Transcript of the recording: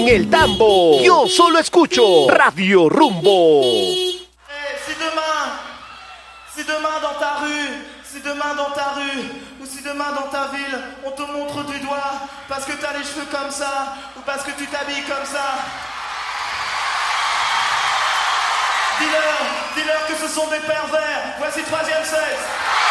en el tambo. Yo solo escucho Radio Rumbo. Si demain dans ta rue, ou si demain dans ta ville, on te montre du doigt parce que t'as les cheveux comme ça, ou parce que tu t'habilles comme ça, dis-leur que ce sont des pervers. Voici Troisième Sexe.